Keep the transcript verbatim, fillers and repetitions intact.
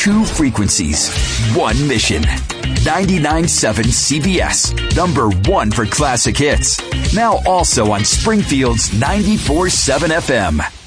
two frequencies, one mission. ninety-nine point seven C B S, number one for classic hits. Now also on Springfield's ninety-four point seven F M.